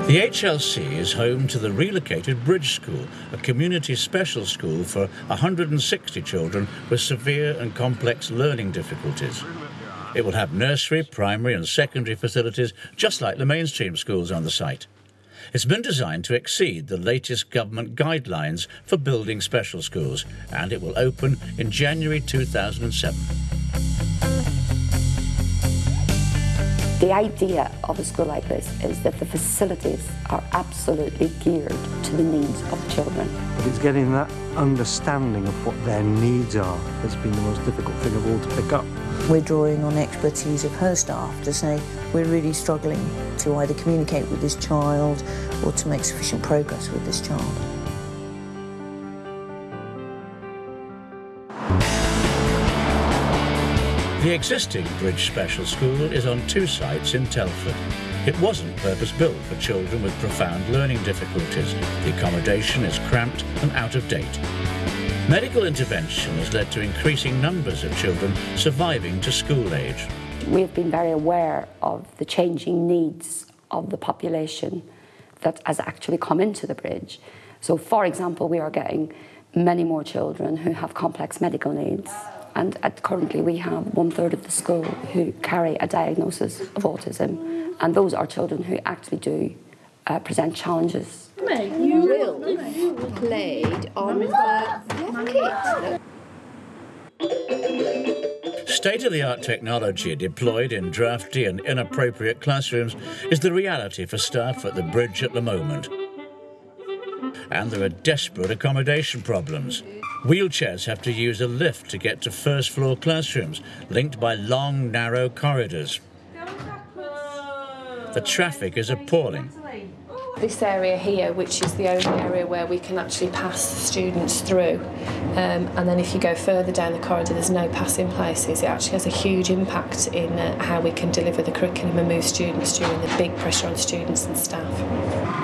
The HLC is home to the relocated Bridge School, a community special school for 160 children with severe and complex learning difficulties. It will have nursery, primary and secondary facilities just like the mainstream schools on the site. It's been designed to exceed the latest government guidelines for building special schools, and it will open in January 2007. The idea of a school like this is that the facilities are absolutely geared to the needs of children. But it's getting that understanding of what their needs are that's been the most difficult thing of all to pick up. We're drawing on expertise of her staff to say we're really struggling to either communicate with this child or to make sufficient progress with this child. The existing Bridge Special School is on 2 sites in Telford. It wasn't purpose-built for children with profound learning difficulties. The accommodation is cramped and out of date. Medical intervention has led to increasing numbers of children surviving to school age. We've been very aware of the changing needs of the population that has actually come into the Bridge. So, for example, we are getting many more children who have complex medical needs. And currently we have 1/3 of the school who carry a diagnosis of autism. And those are children who actually do present challenges. You played on the kit. State-of-the-art technology deployed in drafty and inappropriate classrooms is the reality for staff at the Bridge at the moment. And there are desperate accommodation problems. Wheelchairs have to use a lift to get to first-floor classrooms, linked by long, narrow corridors. The traffic is appalling. This area here, which is the only area where we can actually pass the students through, and then if you go further down the corridor, there's no passing places. It actually has a huge impact in how we can deliver the curriculum and move students during the big pressure on students and staff.